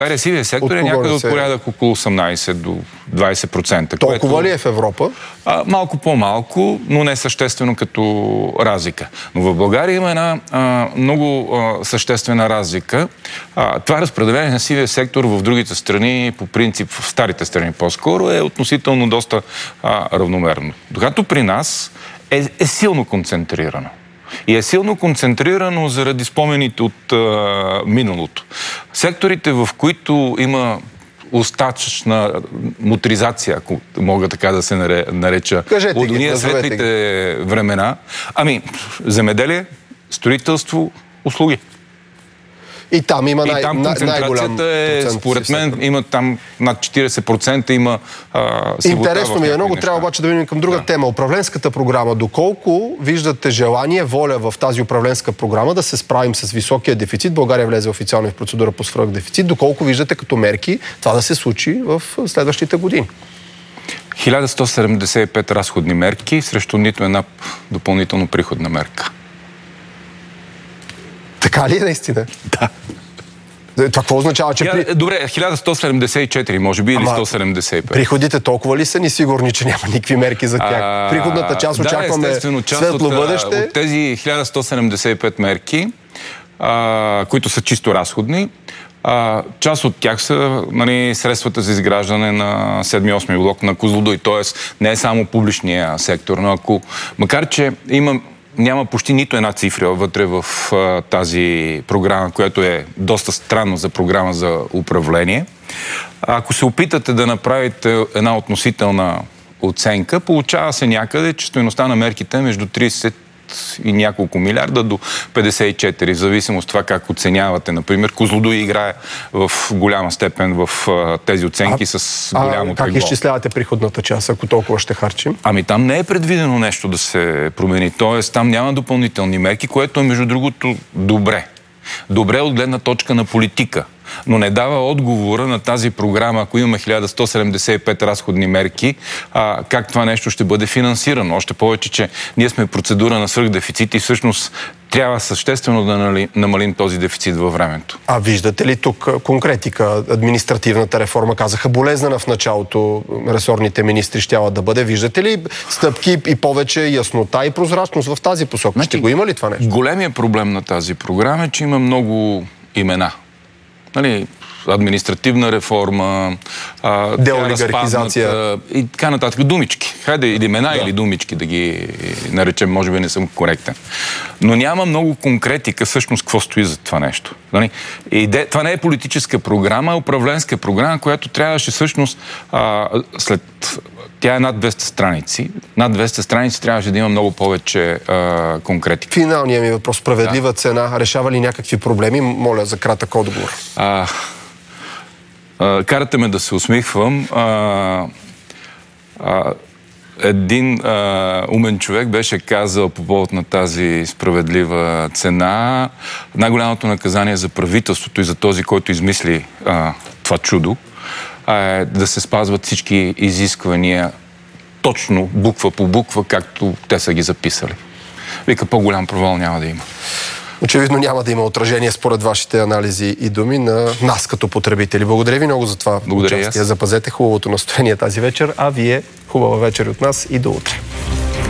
Сивия сектор е някъде от порядък около 18 до 20%. Толкова ли е в Европа? Малко по-малко, но не съществено като разлика. Но в България има една много съществена разлика. Това разпределение на сивия сектор в другите страни, по принцип в старите страни по-скоро, е относително доста равномерно. Докато при нас е силно концентрирано. И е силно концентрирано заради спомените от миналото. Секторите, в които има остатъчна моторизация, ако мога така да се нареча, от уния светлите времена, земеделие, строителство, услуги. И там има концентрацията е, според мен, има там над 40% има сивота. Интересно ми е много, трябва обаче да видим към друга тема. Управленската програма. Доколко виждате желание, воля в тази управленска програма да се справим с високия дефицит? България влезе официално в процедура по свръхдефицит. Доколко виждате като мерки това да се случи в следващите години? 1175 разходни мерки срещу нито една допълнително приходна мерка. Така ли е наистина? Да. Това какво означава, че... Добре, 1174, може би, или 175. Приходите толкова ли са ни сигурни, че няма никакви мерки за тях? Приходната част очакваме светло бъдеще. От тези 1175 мерки, които са чисто разходни, част от тях са средствата за изграждане на 7-8 блок на Козлодуй. Т.е. не е само публичния сектор, но макар че няма почти нито една цифра вътре в тази програма, която е доста странно за програма за управление. Ако се опитате да направите една относителна оценка, получава се някъде, че стойността на мерките е между 30 и няколко милиарда до 54, в зависимост от това как оценявате. Например, Козлодуй играе в голяма степен в тези оценки с голямо тегло. Как изчислявате приходната част, ако толкова ще харчим? Там не е предвидено нещо да се промени. Тоест, там няма допълнителни мерки, което е, между другото, добре. Добре от гледна точка на политика. Но не дава отговора на тази програма, ако имаме 1175 разходни мерки, как това нещо ще бъде финансирано. Още повече, че ние сме в процедура на свръхдефицит и всъщност трябва съществено да намалим този дефицит във времето. Виждате ли тук конкретика? Административната реформа казаха болезнена в началото, ресорните министри щяла да бъде. Виждате ли стъпки и повече яснота и прозрачност в тази посока? Ще го има ли това нещо? Големият проблем на тази програма е, че има много имена. Административна реформа, деолигархизация и така нататък. Думички. Хайде, или имена, или думички да ги наречем, може би не съм коректен. Но няма много конкретика всъщност какво стои за това нещо. Това не е политическа програма, а управленска програма, която трябваше всъщност тя е над 200 страници. Над 200 страници трябваше да има много повече конкретика. Финалният ми въпрос. Справедлива цена. Решава ли някакви проблеми? Моля за кратък отговор. Карате ме да се усмихвам. Един умен човек беше казал по повод на тази справедлива цена, най-голямото наказание за правителството и за този, който измисли това чудо, е да се спазват всички изисквания точно, буква по буква, както те са ги записали. Вика, по-голям провал няма да има. Очевидно няма да има отражение според вашите анализи и думи на нас като потребители. Благодаря ви много за това участие. Запазете хубавото настроение тази вечер, а вие хубава вечер от нас и до утре.